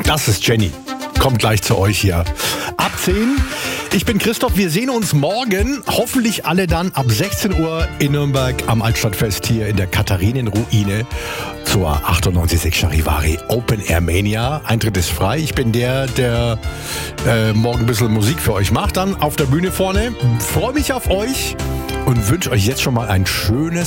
Das ist Jenny. Kommt gleich zu euch hier. Ab 10. Ich bin Christoph. Wir sehen uns morgen. Hoffentlich alle dann ab 16 Uhr in Nürnberg am Altstadtfest hier in der Katharinenruine zur 98.6 Charivari Open Air Mania. Eintritt ist frei. Ich bin der morgen ein bisschen Musik für euch macht. Dann auf der Bühne vorne. Freue mich auf euch und wünsche euch jetzt schon mal ein schönes